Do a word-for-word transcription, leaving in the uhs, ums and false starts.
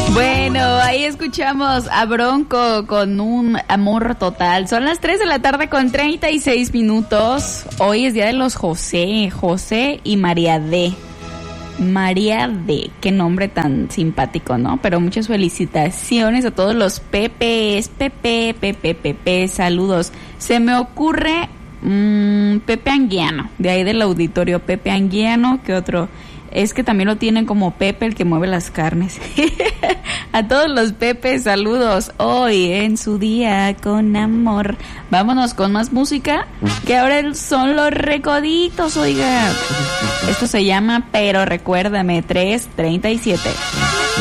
Bueno, ahí escuchamos a Bronco con Un Amor Total. Son las tres de la tarde con treinta y seis minutos. Hoy es día de los José, José y María D. María D, qué nombre tan simpático, ¿no? Pero muchas felicitaciones a todos los Pepes, Pepe, Pepe, Pepe, saludos. Se me ocurre mmm, Pepe Anguiano, de ahí del auditorio, Pepe Anguiano, ¿qué otro? Es que también lo tienen como Pepe, el que mueve las carnes. A todos los Pepes, saludos. Hoy en su día con amor. Vámonos con más música, que ahora son los Recoditos, oiga. Esto se llama Pero Recuérdame, tres treinta y siete.